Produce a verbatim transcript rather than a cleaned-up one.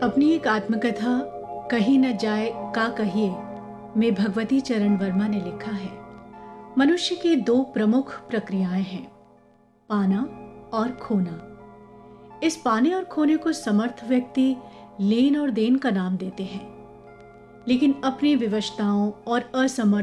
अपनी एक आत्मकथा कहीं न जाए का कहिए में भगवती चरण वर्मा ने लिखा है, मनुष्य की दो प्रमुख प्रक्रियाएं हैं, पाना और खोना। इस पाने और खोने को समर्थ व्यक्ति लेन और देन का नाम देते हैं, लेकिन अपनी विवशताओं और असमर्थ